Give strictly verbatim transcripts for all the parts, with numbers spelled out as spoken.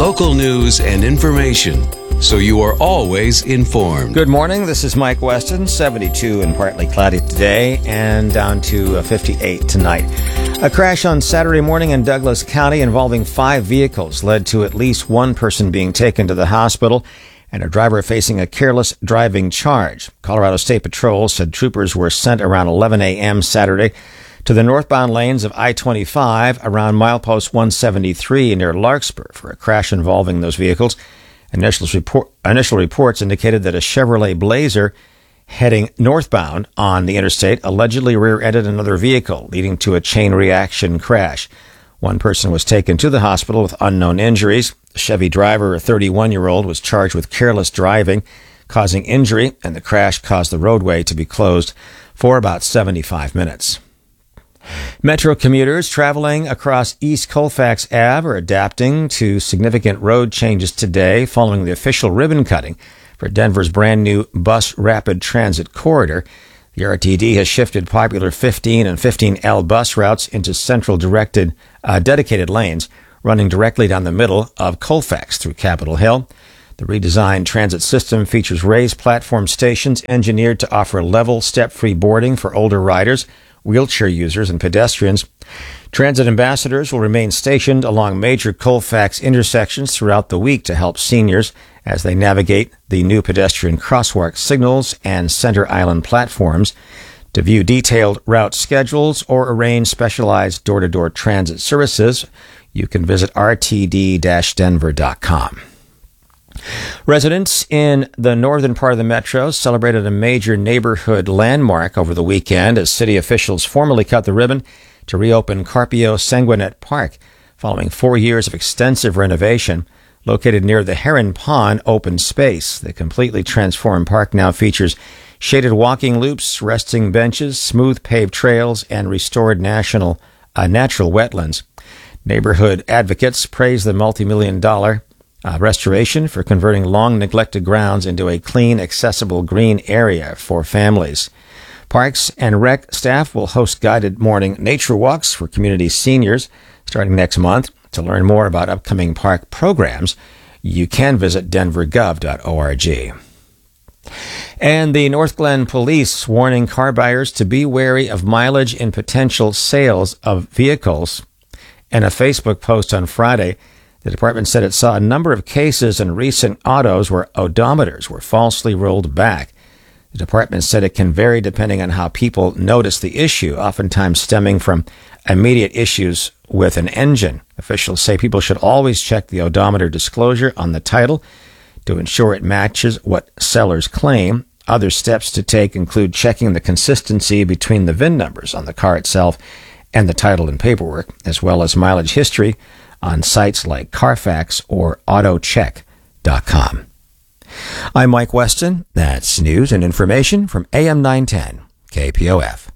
local news and information, so you are always informed. Good morning. This is Mike Weston. seventy-two and partly cloudy today and down to fifty-eight tonight. A crash on Saturday morning in Douglas County involving five vehicles led to at least one person being taken to the hospital and a driver facing a careless driving charge. Colorado State Patrol said troopers were sent around eleven a.m. Saturday to the northbound lanes of I twenty-five around milepost one seventy-three near Larkspur for a crash involving those vehicles. Initial, report, initial reports indicated that a Chevrolet Blazer heading northbound on the interstate allegedly rear-ended another vehicle, leading to a chain reaction crash. One person was taken to the hospital with unknown injuries. The Chevy driver, a thirty-one-year-old, was charged with careless driving, causing injury, and the crash caused the roadway to be closed for about seventy-five minutes. Metro commuters traveling across East Colfax Avenue are adapting to significant road changes today following the official ribbon cutting for Denver's brand new bus rapid transit corridor. The R T D has shifted popular fifteen and fifteen L bus routes into central directed, uh, dedicated lanes running directly down the middle of Colfax through Capitol Hill. The redesigned transit system features raised platform stations engineered to offer level, step-free boarding for older riders, wheelchair users, and pedestrians. Transit ambassadors will remain stationed along major Colfax intersections throughout the week to help seniors as they navigate the new pedestrian crosswalk signals and center island platforms. To view detailed route schedules or arrange specialized door-to-door transit services, you can visit r t d dash denver dot com. Residents in the northern part of the metro celebrated a major neighborhood landmark over the weekend as city officials formally cut the ribbon to reopen Carpio Sanguinet Park following four years of extensive renovation. Located near the Heron Pond open space, the completely transformed park now features shaded walking loops, resting benches, smooth paved trails, and restored national uh, natural wetlands. Neighborhood advocates praise the multi-million dollar Uh, restoration for converting long-neglected grounds into a clean, accessible green area for families. Parks and Rec staff will host guided morning nature walks for community seniors starting next month. To learn more about upcoming park programs, you can visit denver gov dot org. And the North Glen Police warning car buyers to be wary of mileage in potential sales of vehicles. In a Facebook post on Friday, the department said it saw a number of cases in recent autos where odometers were falsely rolled back. The department said it can vary depending on how people notice the issue, oftentimes stemming from immediate issues with an engine. Officials say people should always check the odometer disclosure on the title to ensure it matches what sellers claim. Other steps to take include checking the consistency between the V I N numbers on the car itself and the title and paperwork, as well as mileage history on sites like Carfax or auto check dot com. I'm Mike Weston. That's news and information from A M nine ten K P O F.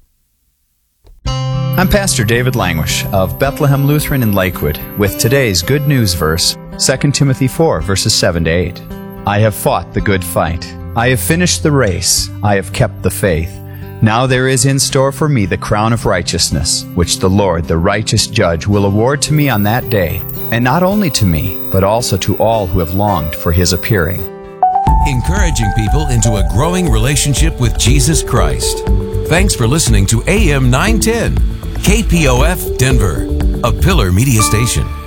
I'm Pastor David Languish of Bethlehem Lutheran in Lakewood with today's good news verse, Second Timothy four, verses seven to eight. I have fought the good fight. I have finished the race. I have kept the faith. Now there is in store for me the crown of righteousness, which the Lord, the righteous judge, will award to me on that day, and not only to me, but also to all who have longed for his appearing. Encouraging people into a growing relationship with Jesus Christ. Thanks for listening to A M nine ten, K P O F Denver, a Pillar Media Station.